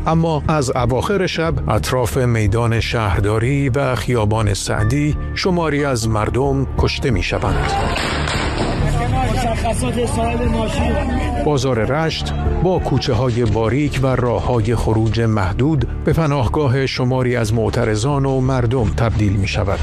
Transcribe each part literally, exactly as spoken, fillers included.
اما از اواخر شب اطراف میدان شهرداری و خیابان سعدی شماری از مردم کشته می شوند. بازار رشت با کوچه های باریک و راه های خروج محدود به پناهگاه شماری از معترضان و مردم تبدیل می شود.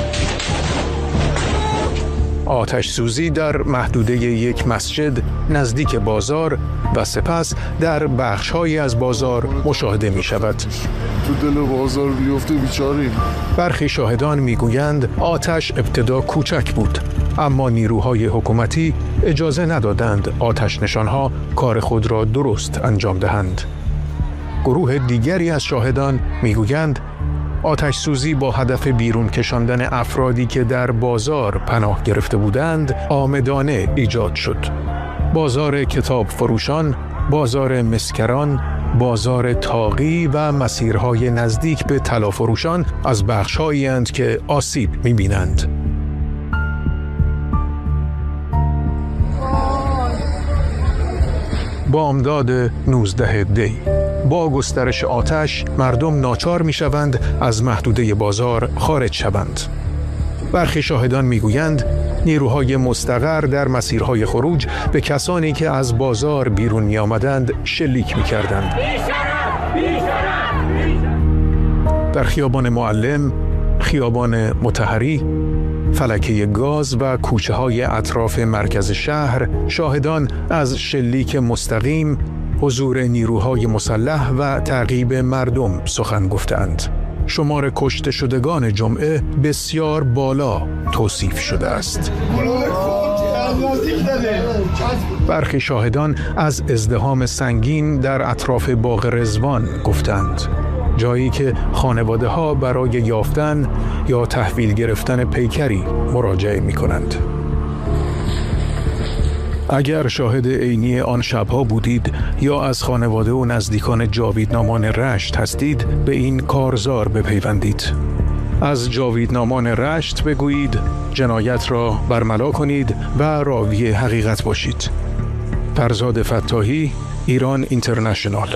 آتش سوزی در محدوده یک مسجد نزدیک بازار و سپس در بخش‌هایی از بازار مشاهده می شود. تو دل بازار بیفته بیچاریم. برخی شاهدان می گویند آتش ابتدا کوچک بود، اما نیروهای حکومتی اجازه ندادند آتش نشانها کار خود را درست انجام دهند. گروه دیگری از شاهدان می گویند آتش سوزی با هدف بیرون کشاندن افرادی که در بازار پناه گرفته بودند عامدانه ایجاد شد. بازار کتاب فروشان، بازار مسکران، بازار تاقی و مسیرهای نزدیک به طلا فروشان از بخش‌هایی اند که آسیب می‌بینند. بامداد نوزده دی با گسترش آتش مردم ناچار می‌شوند از محدوده بازار خارج شوند. برخی شاهدان می‌گویند نیروهای مستقر در مسیرهای خروج به کسانی که از بازار بیرون می‌آمدند شلیک می‌کردند. در خیابان معلم، خیابان مطهری، فلکه گاز و کوچه‌های اطراف مرکز شهر شاهدان از شلیک مستقیم، حضور نیروهای مسلح و تعقیب مردم سخن گفتند. شمار کشته شدگان جمعه بسیار بالا توصیف شده است. برخی شاهدان از ازدحام سنگین در اطراف باغ رضوان گفتند، جایی که خانواده ها برای یافتن یا تحویل گرفتن پیکری مراجعه می کنند. اگر شاهد عینی آن شبها بودید یا از خانواده و نزدیکان جاویدنامان رشت هستید، به این کارزار بپیوندید. از جاویدنامان رشت بگویید، جنایت را برملا کنید و راوی حقیقت باشید. فرزاد فتاحی، ایران اینترنشنال.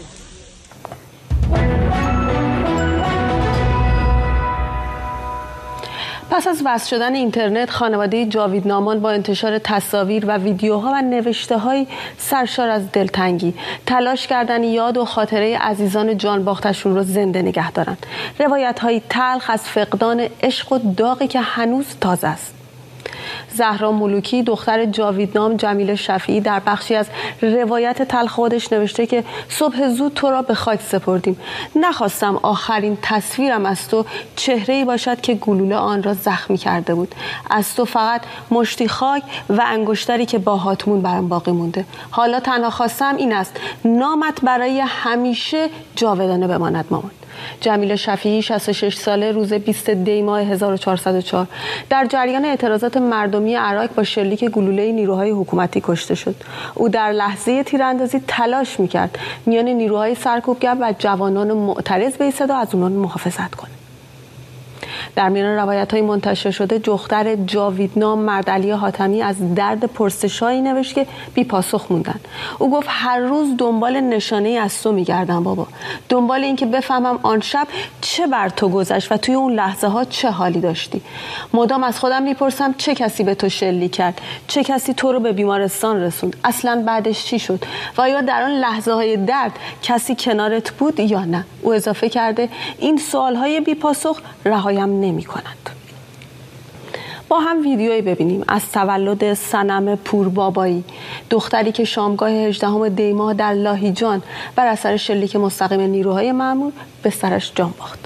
پس از وصل شدن اینترنت، خانواده جاویدنامان با انتشار تصاویر و ویدیوها و نوشته‌های سرشار از دلتنگی تلاش کردن یاد و خاطره عزیزان جان باختشون رو زنده نگه دارن. روایت‌های تلخ از فقدان عشق و داغی که هنوز تازه است. زهرا ملوکی، دختر جاویدنام جمیله شفیعی، در بخشی از روایت تلخ خودش نوشته که صبح زود تو را به خاک سپردیم. نخواستم آخرین تصویرم از تو چهره‌ای باشد که گلوله آن را زخمی کرده بود. از تو فقط مشتی خاک و انگشتری که با هاتمون برام باقی مونده. حالا تنها خواستم این است نامت برای همیشه جاودانه بماند مامان. جمیله شفیعی، شصت و شش ساله، روز بیست دی ماه هزار و چهارصد و چهار در جریان اعتراضات مردمی عراق با شلیک گلوله نیروهای حکومتی کشته شد. او در لحظه تیراندازی تلاش میکرد میان نیروهای سرکوبگر و جوانان معترض بایستد و از اونان محافظت کنه. در میان روایت‌های منتشر شده، دختر جاویدنام مردعلی حاتمی از درد پرسشایی نوشت که بی پاسخ موندن. او گفت هر روز دنبال نشانه‌ای از تو می‌گردم بابا، دنبال این که بفهمم آن شب چه بر تو گذشت و توی اون لحظه ها چه حالی داشتی. مدام از خودم میپرسم چه کسی به تو شلیک کرد، چه کسی تو رو به بیمارستان رسوند، اصلاً بعدش چی شد و آیا در آن لحظه های درد کسی کنارت بود یا نه. او اضافه کرده این سوال‌های بی پاسخ رهایم نمی‌کنند. با هم ویدیویی ببینیم از تولد صنم پوربابایی، دختری که شامگاه هجدهم دی ماه در لاهیجان بر اثر شلیک مستقیم نیروهای مأمور به سرش جان باخت.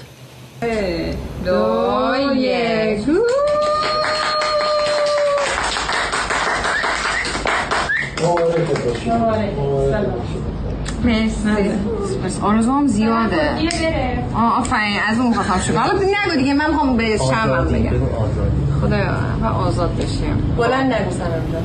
دو یک مرسی. بس آرزوام زیاده. آه آفرین، از اون خواهم شد. حالا نگو دیگه، من میخوام به شمم بگم خدایا و آزاد بشیم. بلند نگو سنم.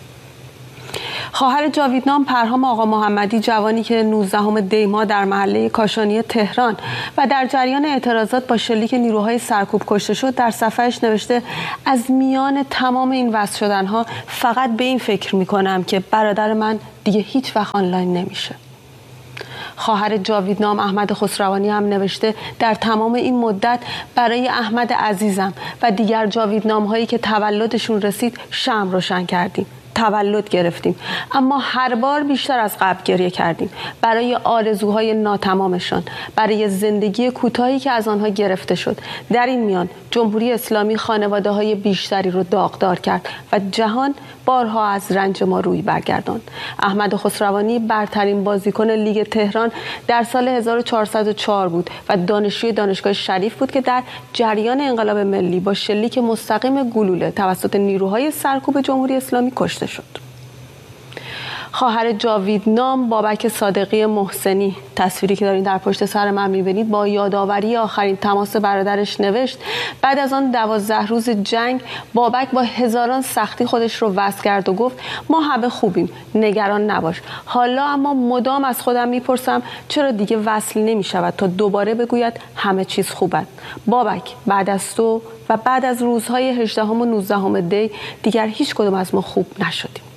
خواهر جاویدنام پرهام آقا محمدی، جوانی که نوزدهم دی ماه در محله کاشانی تهران و در جریان اعتراضات با شلیک نیروهای سرکوب کشته شد، در صفحه‌اش نوشته از میان تمام این وصل شدنها فقط به این فکر میکنم که برادر من دیگه هیچ وقت آنلاین نمیشه. خواهر جاویدنام احمد خسروانی هم نوشته در تمام این مدت برای احمد عزیزم و دیگر جاویدنام هایی که تولدشون رسید شمع روشن کردیم، تولد گرفتیم، اما هر بار بیشتر از قبل گریه کردیم برای آرزوهای ناتمامشان، برای زندگی کوتاهی که از آنها گرفته شد. در این میان جمهوری اسلامی خانواده های بیشتری رو داغدار کرد و جهان بارها از رنج ما روی برگرداند. احمد خسروانی برترین بازیکن لیگ تهران در سال هزار و چهارصد و چهار بود و دانشجوی دانشگاه شریف بود که در جریان انقلاب ملی با شلیک مستقیم گلوله توسط نیروهای سرکوب جمهوری اسلامی کشته شد. خواهر جاویدنام بابک صادقی محسنی، تصویری که دارین در پشت سر من میبینید، با یادآوری آخرین تماس برادرش نوشت بعد از آن دوازده روز جنگ بابک با هزاران سختی خودش رو وصل کرد و گفت ما همه خوبیم، نگران نباش. حالا اما مدام از خودم میپرسم چرا دیگه وصل نمیشود تا دوباره بگوید همه چیز خوبه. بابک، بعد از تو و بعد از روزهای هجدهم و نوزدهم دی دیگر هیچ کدوم از ما خوب نشدیم.